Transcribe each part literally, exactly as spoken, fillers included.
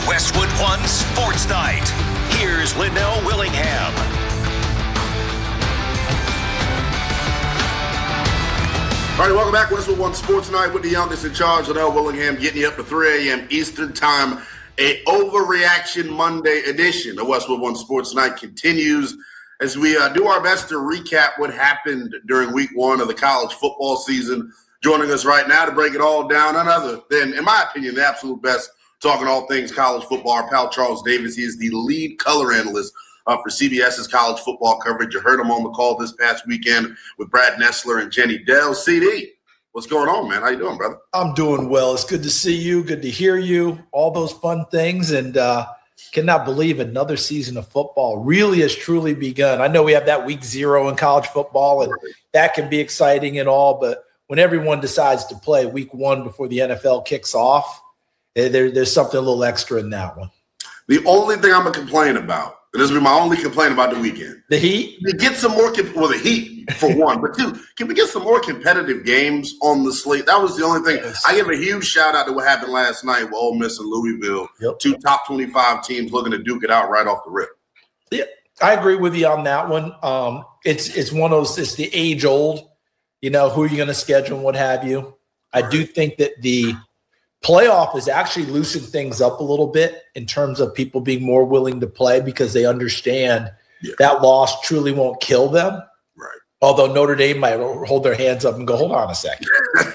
Westwood One Sports Night. Here's Linnell Willingham. All right, welcome back. Westwood One Sports Night with the youngest in charge, Linnell Willingham, getting you up to three a.m. Eastern Time. A Overreaction Monday edition of Westwood One Sports Night continues as we uh, do our best to recap what happened during week one of the college football season. Joining us right now to break it all down, none other than, in my opinion, the absolute best, talking all things college football, our pal Charles Davis. He is the lead color analyst uh, for CBS's college football coverage. You heard him on the call this past weekend with Brad Nessler and Jenny Dell. C D, what's going on, man? How you doing, brother? I'm doing well. It's good to see you, good to hear you, all those fun things, and uh, cannot believe another season of football really has truly begun. I know we have that week zero in college football, and that can be exciting and all, but when everyone decides to play week one before the N F L kicks off, there, there's something a little extra in that one. The only thing I'm going to complain about, and this will be my only complaint about the weekend. The heat? We get some more, well, the heat for one, but two, can we get some more competitive games on the slate? That was the only thing. Yes. I give a huge shout out to what happened last night with Ole Miss and Louisville, yep. Two top twenty-five teams looking to duke it out right off the rip. Yeah, I agree with you on that one. Um, it's, it's one of those, it's the age old. You know, who are you going to schedule and what have you. I do think that the playoff has actually loosened things up a little bit in terms of people being more willing to play because they understand yeah. that loss truly won't kill them. Right. Although Notre Dame might hold their hands up and go, hold on a second.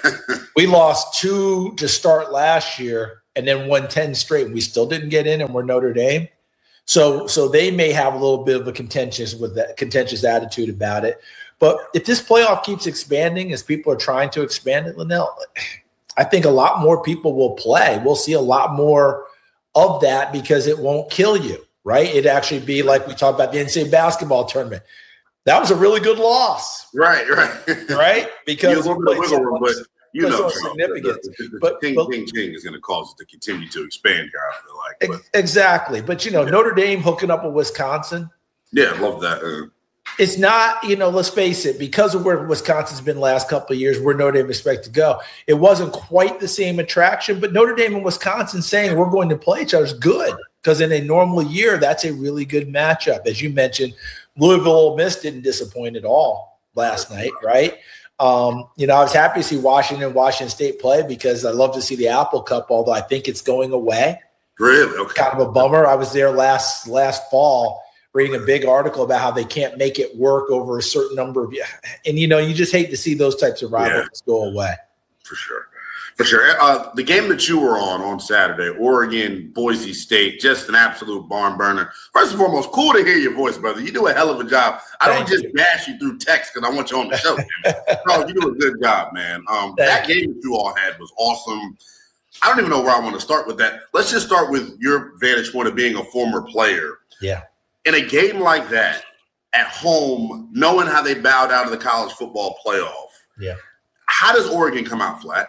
We lost two to start last year and then won ten straight. And we still didn't get in and we're Notre Dame. So, so they may have a little bit of a contentious with that contentious attitude about it. But if this playoff keeps expanding as people are trying to expand it, Linnell, I think a lot more people will play. We'll see a lot more of that because it won't kill you, right? It'd actually be like we talked about the N C double A basketball tournament. That was a really good loss. Right, right. Right? Because you but you know, so significant. The, the, the, but, the ting, but, ting, ting is going to cause it to continue to expand here, I feel like. But, exactly. But, you know, yeah. Notre Dame hooking up with Wisconsin. Yeah, I love that. Uh, It's not, you know, let's face it, because of where Wisconsin's been the last couple of years, where Notre Dame expect to go, it wasn't quite the same attraction, but Notre Dame and Wisconsin saying we're going to play each other is good because in a normal year, that's a really good matchup. As you mentioned, Louisville Ole Miss didn't disappoint at all last night, right? Um, you know, I was happy to see Washington, Washington State play because I love to see the Apple Cup, although I think it's going away. Really? Okay. Kind of a bummer. I was there last last fall reading a big article about how they can't make it work over a certain number of – and, you know, you just hate to see those types of rivalries yeah. go away. For sure. For sure. Uh, the game that you were on on Saturday, Oregon, Boise State, just an absolute barn burner. First and foremost, cool to hear your voice, brother. You do a hell of a job. I Thank don't just you. bash you through text because I want you on the show. No, you do a good job, man. Um, that you. game that you all had was awesome. I don't even know where I want to start with that. Let's just start with your vantage point of being a former player. Yeah. In a game like that, at home, knowing how they bowed out of the college football playoff, yeah. how does Oregon come out flat?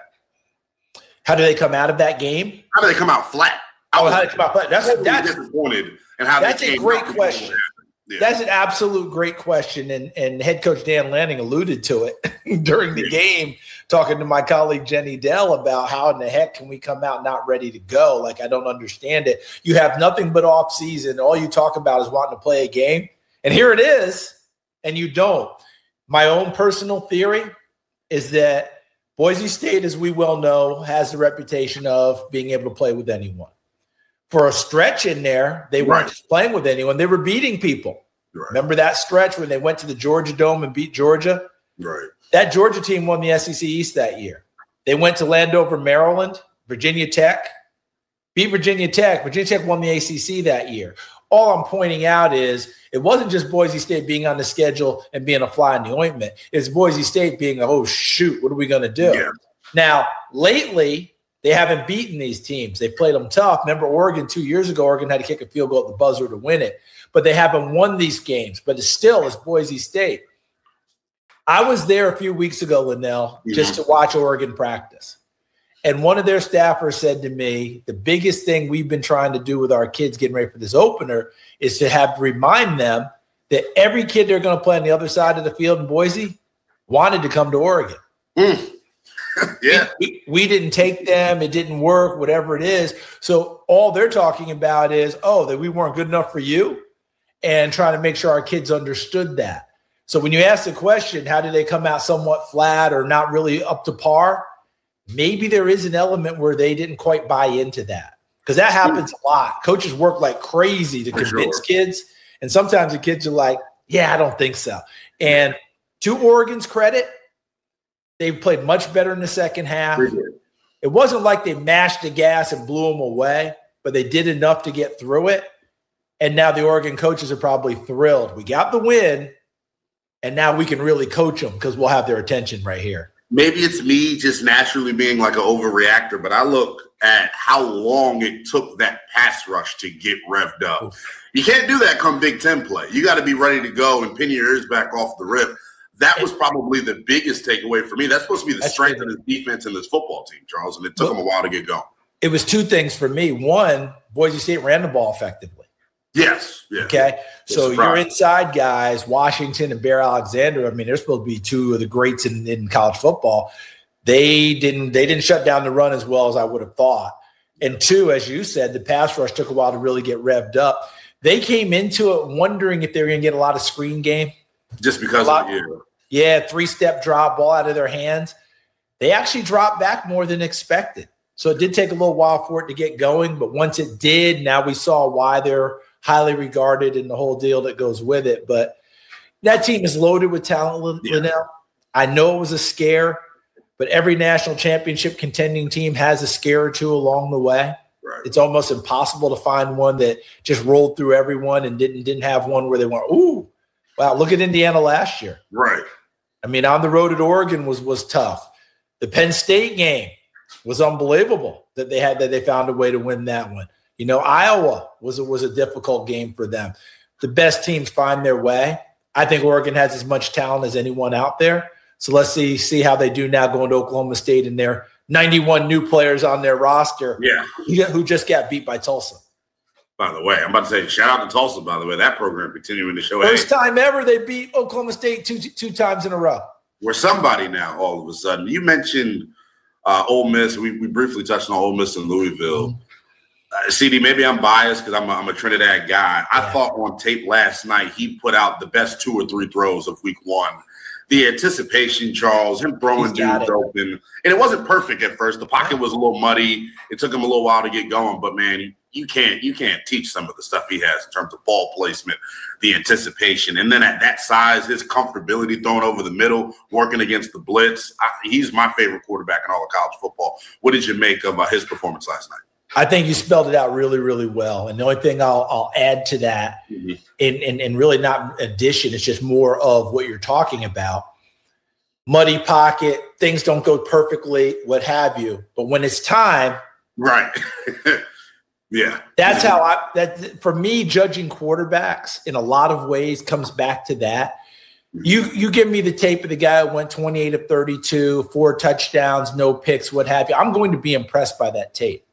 How do they come out of that game? How do they come out flat? I oh, was how do they come out flat? That's, totally that's disappointed in how that's they a great question. Yeah. That's an absolute great question, and, and head coach Dan Lanning alluded to it during the game, talking to my colleague Jenny Dell about how in the heck can we come out not ready to go? Like, I don't understand it. You have nothing but off season. All you talk about is wanting to play a game, and here it is, and you don't. My own personal theory is that Boise State, as we well know, has the reputation of being able to play with anyone. For a stretch in there, they weren't right. just playing with anyone. They were beating people. Right. Remember that stretch when they went to the Georgia Dome and beat Georgia? Right. That Georgia team won the S E C East that year. They went to Landover, Maryland, Virginia Tech, beat Virginia Tech. Virginia Tech won the A C C that year. All I'm pointing out is it wasn't just Boise State being on the schedule and being a fly in the ointment. It's Boise State being, oh, shoot, what are we going to do? Yeah. Now, lately, they haven't beaten these teams. They've played them tough. Remember Oregon two years ago, Oregon had to kick a field goal at the buzzer to win it. But they haven't won these games. But it's still, it's Boise State. I was there a few weeks ago, Linnell, mm-hmm. just to watch Oregon practice. And one of their staffers said to me, the biggest thing we've been trying to do with our kids getting ready for this opener is to have to remind them that every kid they're going to play on the other side of the field in Boise wanted to come to Oregon. Mm. yeah. We, we didn't take them. It didn't work, whatever it is. So all they're talking about is, oh, that we weren't good enough for you, and trying to make sure our kids understood that. So when you ask the question, how did they come out somewhat flat or not really up to par? Maybe there is an element where they didn't quite buy into that, because that happens a lot. Coaches work like crazy to For convince sure. kids, and sometimes the kids are like, yeah, I don't think so. And to Oregon's credit, they played much better in the second half. It wasn't like they mashed the gas and blew them away, but they did enough to get through it. And now the Oregon coaches are probably thrilled. We got the win, and now we can really coach them because we'll have their attention right here. Maybe it's me just naturally being like an overreactor, but I look at how long it took that pass rush to get revved up. Oof. You can't do that come Big Ten play. You got to be ready to go and pin your ears back off the rip. That was probably the biggest takeaway for me. That's supposed to be the That's strength of this defense and this football team, Charles, and it took well, them a while to get going. It was two things for me. One, Boise State ran the ball effectively. Yes. Yeah. Okay. So your inside guys, Washington and Bear Alexander, I mean, they're supposed to be two of the greats in, in college football. They didn't they didn't shut down the run as well as I would have thought. And two, as you said, the pass rush took a while to really get revved up. They came into it wondering if they were going to get a lot of screen game. Just because lot, of you. Yeah, three-step drop, ball out of their hands. They actually dropped back more than expected. So it did take a little while for it to get going, but once it did, now we saw why they're highly regarded and the whole deal that goes with it. But that team is loaded with talent, yeah. Linnell. I know it was a scare, but every national championship contending team has a scare or two along the way. Right. It's almost impossible to find one that just rolled through everyone and didn't didn't have one where they went, ooh, wow, look at Indiana last year. Right. I mean, on the road at Oregon was was tough. The Penn State game was unbelievable that they had that they found a way to win that one. You know, Iowa was a, was a difficult game for them. The best teams find their way. I think Oregon has as much talent as anyone out there. So let's see see how they do now going to Oklahoma State and their ninety-one new players on their roster. Yeah, who just got beat by Tulsa. By the way, I'm about to say shout out to Tulsa. By the way, that program continuing to show. First hey, time ever they beat Oklahoma State two two times in a row. We're somebody now. All of a sudden, you mentioned uh, Ole Miss. We we briefly touched on Ole Miss and Louisville. Mm-hmm. Uh, C D, maybe I'm biased because I'm a, I'm a Trinidad guy. I yeah. thought on tape last night he put out the best two or three throws of week one. The anticipation, Charles, him throwing dudes open. And it wasn't perfect at first. The pocket was a little muddy. It took him a little while to get going. But, man, you can't you can't teach some of the stuff he has in terms of ball placement, the anticipation. And then at that size, his comfortability throwing over the middle, working against the blitz. I, he's my favorite quarterback in all of college football. What did you make of uh, his performance last night? I think you spelled it out really, really well. And the only thing I'll, I'll add to that, mm-hmm. and, and, and really not addition, it's just more of what you're talking about. Muddy pocket, things don't go perfectly, what have you. But when it's time. Right. yeah. That's how I – that for me, judging quarterbacks in a lot of ways comes back to that. You you give me the tape of the guy who went twenty-eight of thirty-two, four touchdowns, no picks, what have you. I'm going to be impressed by that tape.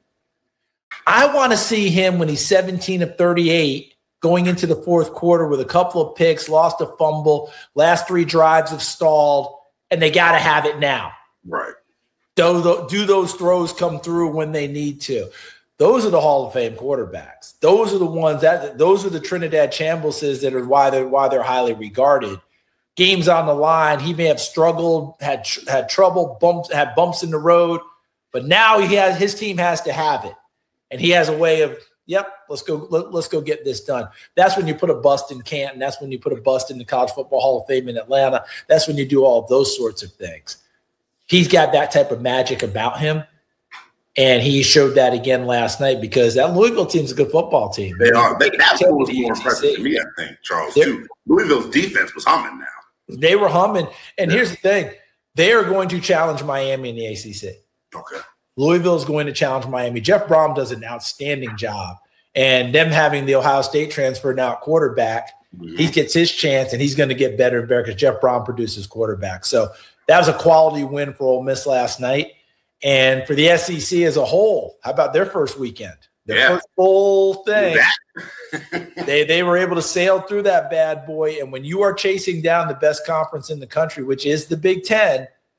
I want to see him when he's seventeen of thirty-eight going into the fourth quarter with a couple of picks, lost a fumble, last three drives have stalled, and they got to have it now. Right. Do, do those throws come through when they need to? Those are the Hall of Fame quarterbacks. Those are the ones that those are the Trinidad Chamblises that are why they're why they're highly regarded. Games on the line, he may have struggled, had had trouble, bumps, had bumps in the road, but now he has his team has to have it. And he has a way of, yep, let's go let, let's go get this done. That's when you put a bust in Canton. That's when you put a bust in the College Football Hall of Fame in Atlanta. That's when you do all of those sorts of things. He's got that type of magic about him, and he showed that again last night because that Louisville team's a good football team. They are. They, that's what was more impressive to me, I think, Charles, They're, too. Louisville's defense was humming now. They were humming. And yeah. here's the thing. They are going to challenge Miami in the A C C. Okay. Louisville is going to challenge Miami. Jeff Brom does an outstanding job. And them having the Ohio State transfer now at quarterback, mm-hmm. he gets his chance, and he's going to get better and better because Jeff Brom produces quarterback. So that was a quality win for Ole Miss last night. And for the S E C as a whole, how about their first weekend? Their yeah. first full thing. they they were able to sail through that bad boy. And when you are chasing down the best conference in the country, which is the Big Ten,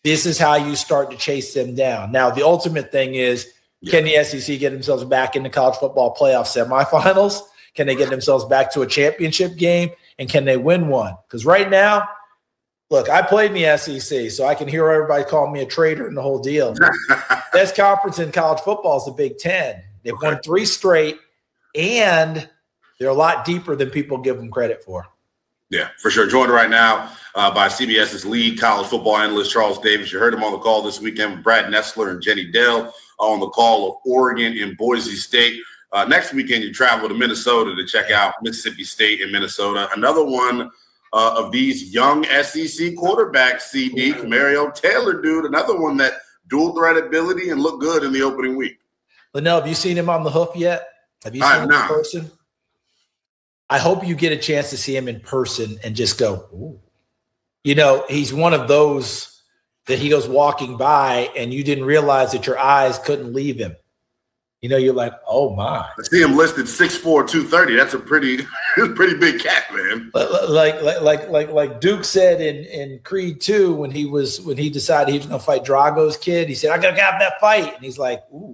This is how you start to chase them down. Now, the ultimate thing is, yeah. Can the S E C get themselves back in the college football playoff semifinals? Can they get themselves back to a championship game? And can they win one? Because right now, look, I played in the S E C, so I can hear everybody calling me a traitor and the whole deal. Best conference in college football is the Big Ten. They've okay. won three straight, and they're a lot deeper than people give them credit for. Yeah, for sure. Joined right now uh, by CBS's lead college football analyst, Charles Davis. You heard him on the call this weekend with Brad Nessler and Jenny Dell on the call of Oregon and Boise State. Uh, next weekend, you travel to Minnesota to check out Mississippi State and Minnesota. Another one uh, of these young S E C quarterbacks, C D, Mario Taylor, dude. Another one that dual threat ability and looked good in the opening week. Linnell, have you seen him on the hoof yet? Have you seen him in person? I hope you get a chance to see him in person and just go, ooh. You know, he's one of those that he goes walking by and you didn't realize that your eyes couldn't leave him. You know, you're like, oh, my. I see him listed six four, two thirty. That's a pretty pretty big cat, man. Like like like like like Duke said in, in Creed two when he was when he decided he was going to fight Drago's kid. He said, I got to have that fight. And he's like, ooh.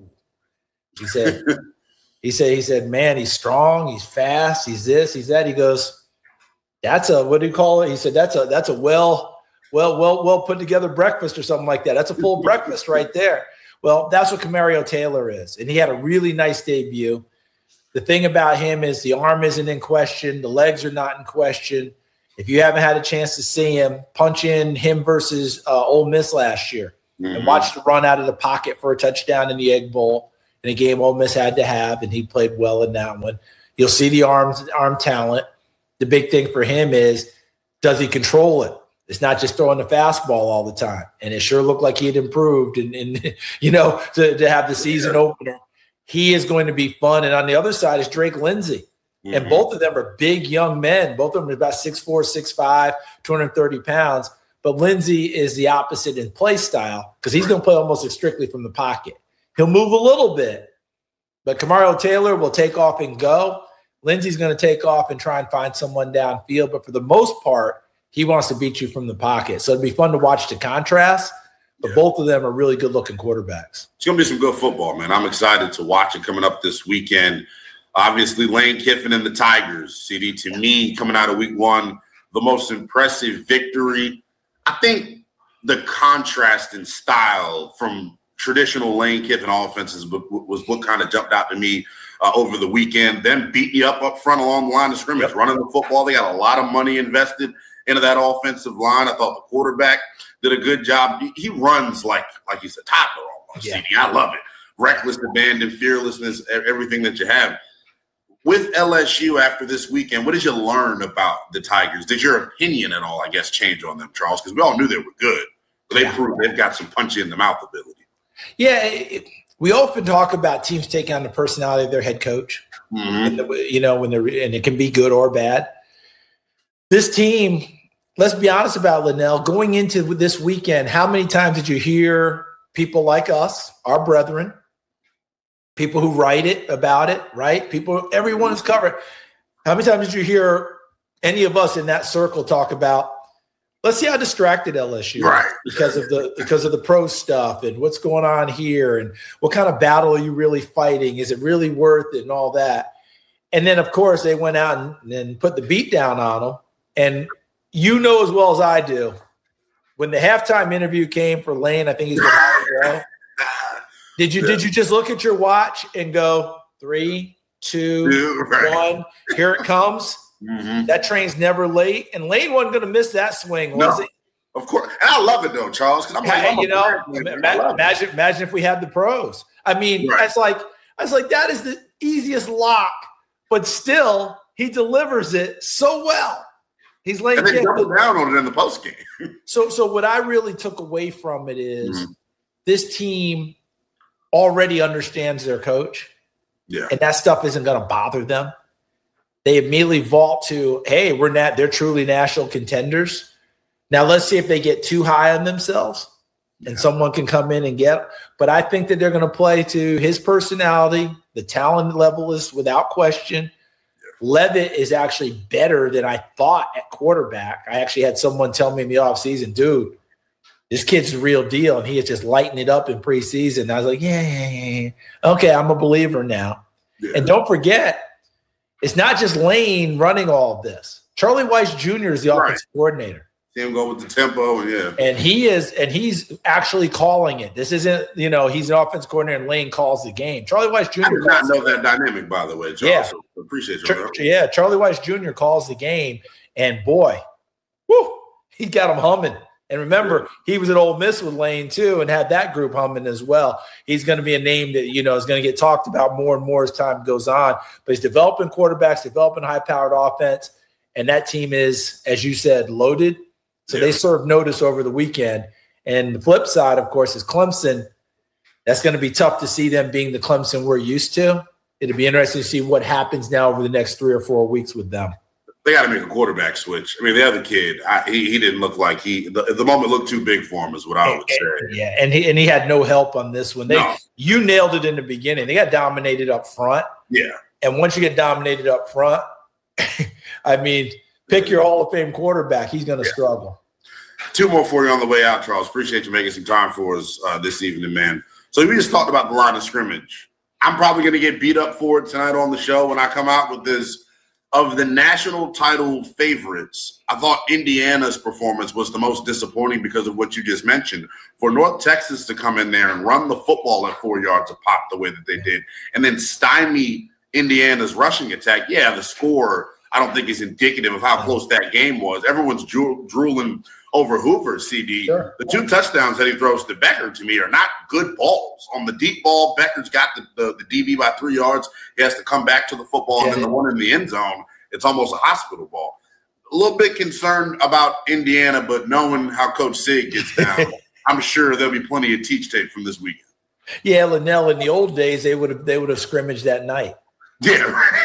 He said – He said, he said, man, he's strong, he's fast, he's this, he's that. He goes, that's a, what do you call it? He said, that's a, that's a well, well, well, well put together breakfast or something like that. That's a full breakfast right there. Well, that's what Camario Taylor is. And he had a really nice debut. The thing about him is the arm isn't in question. The legs are not in question. If you haven't had a chance to see him, punch in him versus uh, Ole Miss last year mm-hmm. and watch the run out of the pocket for a touchdown in the Egg Bowl. In a game Ole Miss had to have, and he played well in that one. You'll see the arms, arm talent. The big thing for him is, does he control it? It's not just throwing the fastball all the time. And it sure looked like he had improved and, and you know, to, to have the season opener. He is going to be fun. And on the other side is Drake Lindsey. Mm-hmm. And both of them are big young men. Both of them are about six four, six five, two hundred thirty pounds. But Lindsey is the opposite in play style because he's going to play almost strictly from the pocket. He'll move a little bit, but Camario Taylor will take off and go. Lindsey's going to take off and try and find someone downfield, but for the most part, he wants to beat you from the pocket. So it'd be fun to watch the contrast, but yeah. both of them are really good-looking quarterbacks. It's going to be some good football, man. I'm excited to watch it coming up this weekend. Obviously, Lane Kiffin and the Tigers. C D, to me, coming out of week one, the most impressive victory. I think the contrast in style from traditional Lane Kiffin offenses was what kind of jumped out to me uh, over the weekend. Them beating you up up front along the line of scrimmage, yep. running the football. They got a lot of money invested into that offensive line. I thought the quarterback did a good job. He, he runs like like he's a toddler almost. Yeah. C D, I love it. Reckless, abandon, fearlessness, everything that you have. With L S U after this weekend, what did you learn about the Tigers? Did your opinion at all, I guess, change on them, Charles? Because we all knew they were good, but they yeah. proved they've got some punch in the mouth ability. Yeah, it, we often talk about teams taking on the personality of their head coach. Mm-hmm. And the, you know, when they're and it can be good or bad. This team, let's be honest about Linnell, going into this weekend, how many times did you hear people like us, our brethren, people who write it about it, right? People, everyone is covered. How many times did you hear any of us in that circle talk about, let's see how distracted L S U right. is because of the because of the pro stuff and what's going on here and what kind of battle are you really fighting? Is it really worth it and all that? And then, of course, they went out and, and put the beat down on them. And you know as well as I do, when the halftime interview came for Lane, I think he's going Did you yeah. did you just look at your watch and go three, two, Dude, right. one, here it comes? Mm-hmm. That train's never late, and Lane wasn't going to miss that swing, was no, it? Of course, and I love it though, Charles. Because I'm like, hey, I'm you know, ima- imagine, imagine if we had the pros. I mean, right. it's like I was like, that is the easiest lock, but still, he delivers it so well. He's Lane. And they doubled down on it in the post game. so, so what I really took away from it is mm-hmm. this team already understands their coach, yeah, and that stuff isn't going to bother them. They immediately vault to, hey, we're not, they're truly national contenders. Now let's see if they get too high on themselves and yeah. someone can come in and get. But I think that they're going to play to his personality. The talent level is without question. Yeah. Levitt is actually better than I thought at quarterback. I actually had someone tell me in the offseason, dude, This kid's the real deal, and he is just lighting it up in preseason. I was like, yeah, yeah, yeah, yeah. Okay, I'm a believer now. Yeah. And don't forget, it's not just Lane running all of this. Charlie Weiss Junior is the right. offensive coordinator. See him go with the tempo, and yeah. And he is, and he's actually calling it. This isn't, you know, he's an offensive coordinator, and Lane calls the game. Charlie Weiss Junior I did not know that dynamic, by the way, Charles. Yeah. So appreciate you. Char- yeah, Charlie Weiss Junior calls the game, and boy, whoo, he got him humming. And remember, he was at Ole Miss with Lane too, and had that group humming as well. He's going to be a name that, you know, is going to get talked about more and more as time goes on. But he's developing quarterbacks, developing high-powered offense, and that team is, as you said, loaded. So yeah. they served notice over the weekend. And the flip side, of course, is Clemson. That's going to be tough to see them being the Clemson we're used to. It'll be interesting to see what happens now over the next three or four weeks with them. They got to make a quarterback switch. I mean, the other kid, I, he, he didn't look like he the, – the moment looked too big for him is what I would say. Yeah, and he and he had no help on this one. They no. You nailed it in the beginning. They got dominated up front. Yeah. And once you get dominated up front, I mean, pick your Hall of Fame quarterback. He's going to yeah. struggle. Two more for you on the way out, Charles. Appreciate you making some time for us uh, this evening, man. So we just talked about the line of scrimmage. I'm probably going to get beat up for it tonight on the show when I come out with this. Of the national title favorites, I thought Indiana's performance was the most disappointing because of what you just mentioned. For North Texas to come in there and run the football at four yards a pop the way that they did, and then stymie Indiana's rushing attack, yeah, the score I don't think is indicative of how close that game was. Everyone's drool- drooling over Hoover, C D. Sure. The two touchdowns that he throws to Becker, to me, are not good balls. On the deep ball, Becker's got the, the, the D B by three yards. He has to come back to the football, yeah, and then the one in the end zone, it's almost a hospital ball. A little bit concerned about Indiana, but knowing how Coach Sig gets down, I'm sure there'll be plenty of teach tape from this weekend. Yeah, Linnell, in the old days, they would have they would have scrimmaged that night. Yeah,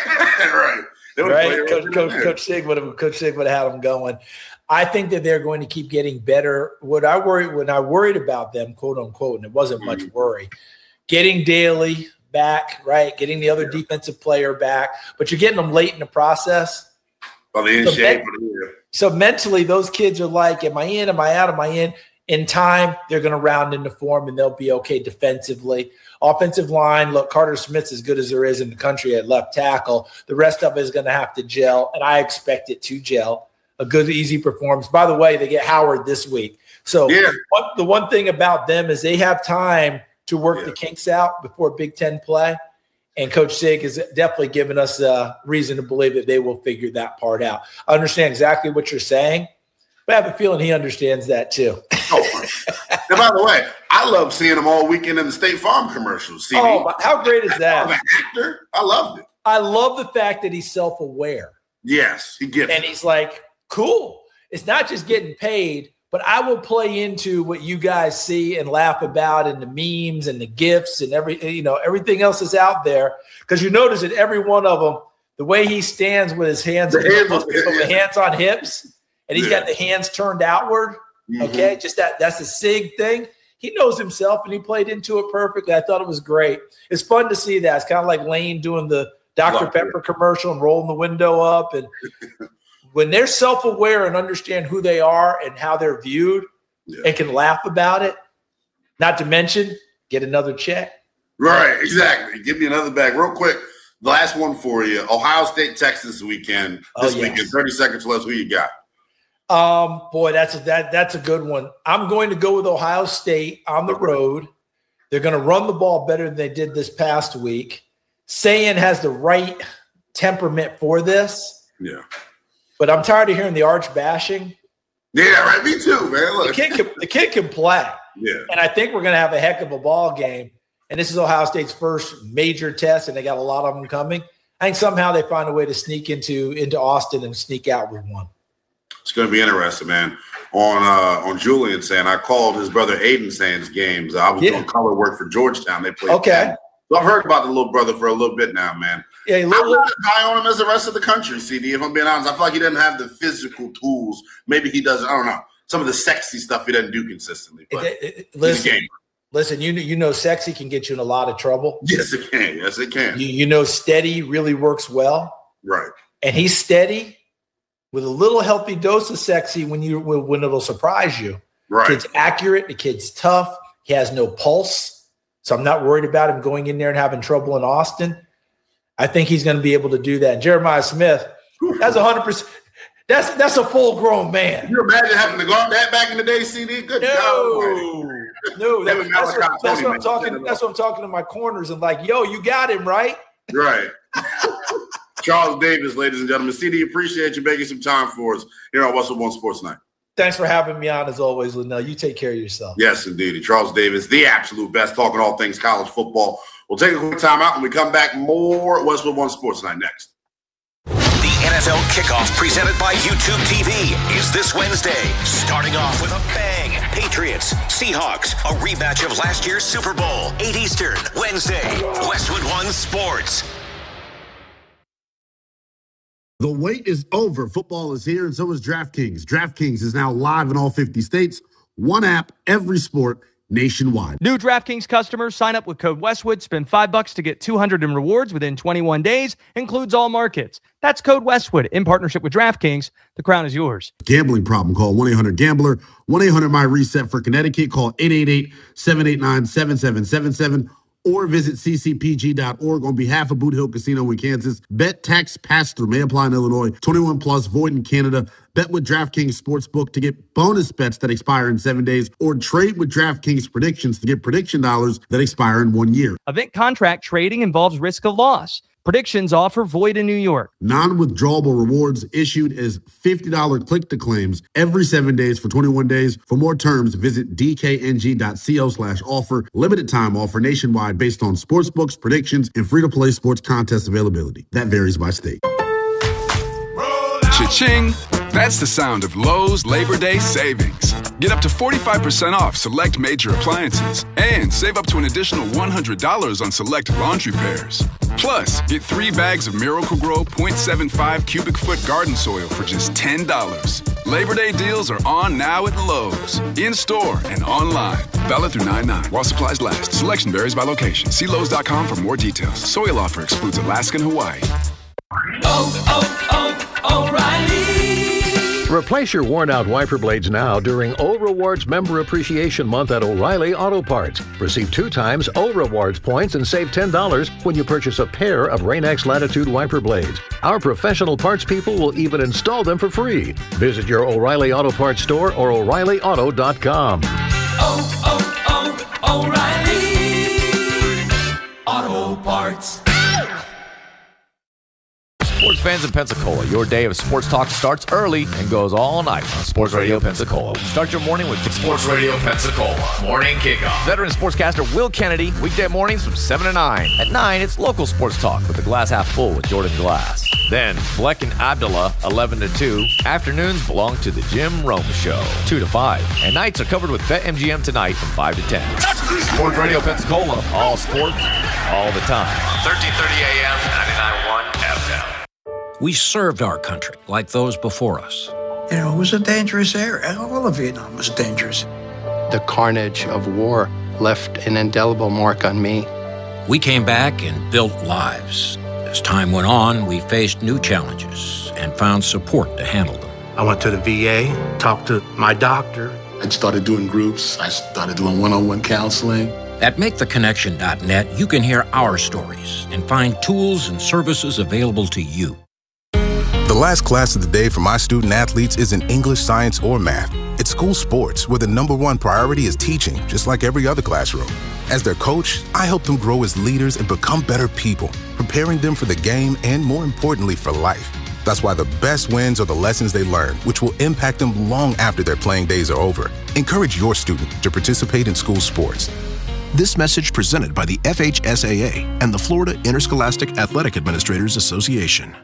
right. They right, Coach, Coach, Coach Sig would have Coach Sig would have had them going. I think that they're going to keep getting better. What I worried when I worried about them, quote unquote, and it wasn't mm-hmm. much worry, getting Daly back, right? Getting the other yeah. defensive player back, but you're getting them late in the process. Well, they in so, shape. men- so mentally, those kids are like, "Am I in? Am I out? Am I in?" In time, they're going to round into form and they'll be okay defensively. Offensive line, look, Carter Smith's as good as there is in the country at left tackle. The rest of it is going to have to gel, and I expect it to gel. A good, easy performance. By the way, they get Howard this week. So yeah. what, the one thing about them is they have time to work yeah. the kinks out before Big Ten play, and Coach Sig has definitely given us a reason to believe that they will figure that part out. I understand exactly what you're saying, but I have a feeling he understands that too. Oh, and by the way, I love seeing him all weekend in the State Farm commercials. C D. Oh, how great is that? As an actor, I loved it. I love the fact that he's self-aware. Yes, he gets and it. he's like, cool. It's not just getting paid, but I will play into what you guys see and laugh about, and the memes and the GIFs and every, you know, everything else is out there. Because you notice that every one of them, the way he stands with his hands, the hands, on, the hands on hips, and he's yeah. got the hands turned outward. Mm-hmm. Okay, just that that's a Sig thing. He knows himself, and he played into it perfectly. I thought it was great. It's fun to see that. It's kind of like Lane doing the Doctor Love Pepper it. commercial and rolling the window up. And when they're self-aware and understand who they are and how they're viewed yeah. and can laugh about it, not to mention get another check. Right, exactly. Give me another bag. Real quick, the last one for you. Ohio State, Texas weekend. This oh, yes. weekend, thirty seconds less. Who you got? Um, boy, that's a, that that's a good one. I'm going to go with Ohio State on the road. They're going to run the ball better than they did this past week. Sayin has the right temperament for this. Yeah. But I'm tired of hearing the arch bashing. Yeah, right. Me too, man. Look. The kid can, the kid can play. Yeah. And I think we're going to have a heck of a ball game. And this is Ohio State's first major test, and they got a lot of them coming. I think somehow they find a way to sneak into into Austin and sneak out with one. It's going to be interesting, man. On uh, on Julian saying, I called his brother Aiden Saying's games. I was yeah. doing color work for Georgetown. They played. Okay. So I've heard about the little brother for a little bit now, man. Yeah, I'm little, not as high on him as the rest of the country, C D, if I'm being honest. I feel like he doesn't have the physical tools. Maybe he doesn't. I don't know. Some of the sexy stuff he doesn't do consistently. But it, it, it, listen, he's a gamer. Listen, you know, you know sexy can get you in a lot of trouble. Yes, it can. Yes, it can. You, you know steady really works well. Right. And he's steady with a little healthy dose of sexy when you when it'll surprise you. Right. The kid's accurate. The kid's tough. He has no pulse. So I'm not worried about him going in there and having trouble in Austin. I think he's going to be able to do that. And Jeremiah Smith, that's one hundred percent. That's that's a full-grown man. Can you imagine having to guard that back in the day, C D? Good no, God. No, that, That's, that's, what, that's what I'm talking. man. That's what I'm talking to my corners and like, yo, you got him right. Right. Charles Davis, ladies and gentlemen. C D, appreciate you making some time for us here on Westwood One Sports Night. Thanks for having me on as always, Linnell. You take care of yourself. Yes, indeed. Charles Davis, the absolute best, talking all things college football. We'll take a quick time out and we come back more Westwood One Sports Night next. The N F L kickoff presented by YouTube T V is this Wednesday, starting off with a bang. Patriots, Seahawks, a rematch of last year's Super Bowl, eight Eastern, Wednesday, Westwood One Sports. The wait is over. Football is here, and so is DraftKings. DraftKings is now live in all fifty states. One app, every sport, nationwide. New DraftKings customers sign up with code Westwood. Spend five bucks to get two hundred in rewards within twenty-one days. Includes all markets. That's code Westwood in partnership with DraftKings. The crown is yours. Gambling problem? Call one eight hundred gambler. one eight hundred my reset for Connecticut. Call eight eight eight, seven eight nine, seven seven seven seven. Or visit c c p g dot org on behalf of Boot Hill Casino in Kansas. Bet tax pass-through may apply in Illinois. twenty-one plus, void in Canada. Bet with DraftKings Sportsbook to get bonus bets that expire in seven days. Or trade with DraftKings Predictions to get prediction dollars that expire in one year. Event contract trading involves risk of loss. Predictions offer void in New York. Non-withdrawable rewards issued as fifty dollars click-to-claims every seven days for twenty-one days. For more terms, visit d k n g dot co slash offer. Limited time offer nationwide based on sportsbooks, predictions, and free-to-play sports contest availability. That varies by state. Cha-ching! That's the sound of Lowe's Labor Day savings. Get up to forty-five percent off select major appliances and save up to an additional one hundred dollars on select laundry pairs. Plus, get three bags of Miracle-Gro zero point seven five cubic foot garden soil for just ten dollars. Labor Day deals are on now at Lowe's. In-store and online. Valid through nine nine while supplies last. Selection varies by location. See Lowe's dot com for more details. Soil offer excludes Alaska and Hawaii. Oh, oh, oh, O'Reilly! Replace your worn-out wiper blades now during O Rewards Member Appreciation Month at O'Reilly Auto Parts. Receive two times O Rewards points and save ten dollars when you purchase a pair of Rain-X Latitude wiper blades. Our professional parts people will even install them for free. Visit your O'Reilly Auto Parts store or O'Reilly Auto dot com. Oh, oh, oh, O'Reilly Auto Parts. Sports fans in Pensacola, your day of sports talk starts early and goes all night on Sports Radio Pensacola. Start your morning with Sports Radio Pensacola Morning Kickoff. Veteran sportscaster Will Kennedy, weekday mornings from seven to nine. At nine, it's local sports talk with the Glass Half Full with Jordan Glass. Then, Bleck and Abdullah, eleven to two. Afternoons belong to the Jim Rome Show, two to five. And nights are covered with BetMGM Tonight from five to ten. Sports Radio Pensacola, all sports, all the time. thirteen thirty A M, ninety-nine point one F M. We served our country like those before us. You know, it was a dangerous area. All of Vietnam was dangerous. The carnage of war left an indelible mark on me. We came back and built lives. As time went on, we faced new challenges and found support to handle them. I went to the V A, talked to my doctor. I started doing groups. I started doing one-on-one counseling. At make the connection dot net, you can hear our stories and find tools and services available to you. The last class of the day for my student athletes isn't English, science, or math. It's school sports, where the number one priority is teaching, just like every other classroom. As their coach, I help them grow as leaders and become better people, preparing them for the game and, more importantly, for life. That's why the best wins are the lessons they learn, which will impact them long after their playing days are over. Encourage your student to participate in school sports. This message presented by the F H S A A and the Florida Interscholastic Athletic Administrators Association.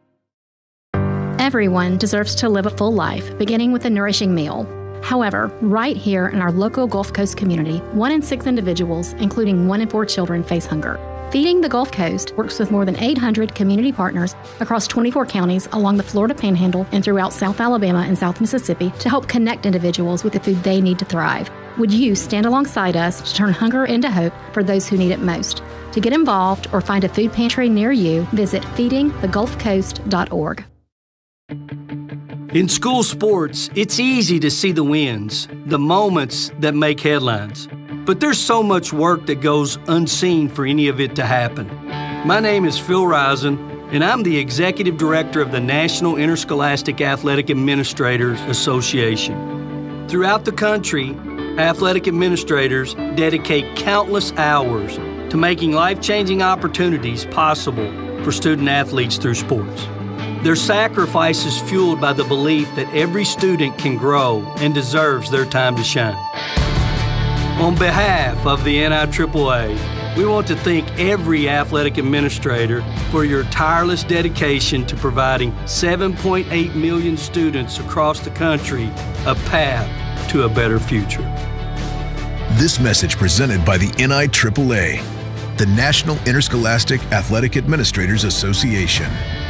Everyone deserves to live a full life, beginning with a nourishing meal. However, right here in our local Gulf Coast community, one in six individuals, including one in four children, face hunger. Feeding the Gulf Coast works with more than eight hundred community partners across twenty-four counties along the Florida Panhandle and throughout South Alabama and South Mississippi to help connect individuals with the food they need to thrive. Would you stand alongside us to turn hunger into hope for those who need it most? To get involved or find a food pantry near you, visit feeding the gulf coast dot org. In school sports, it's easy to see the wins, the moments that make headlines. But there's so much work that goes unseen for any of it to happen. My name is Phil Risen, and I'm the Executive Director of the National Interscholastic Athletic Administrators Association. Throughout the country, athletic administrators dedicate countless hours to making life-changing opportunities possible for student athletes through sports. Their sacrifice is fueled by the belief that every student can grow and deserves their time to shine. On behalf of the N I triple A, we want to thank every athletic administrator for your tireless dedication to providing seven point eight million students across the country a path to a better future. This message presented by the N I triple A, the National Interscholastic Athletic Administrators Association.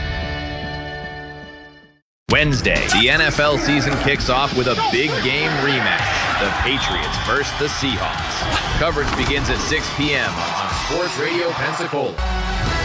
Wednesday, the N F L season kicks off with a big game rematch. The Patriots versus the Seahawks. Coverage begins at six p.m. on Sports Radio Pensacola.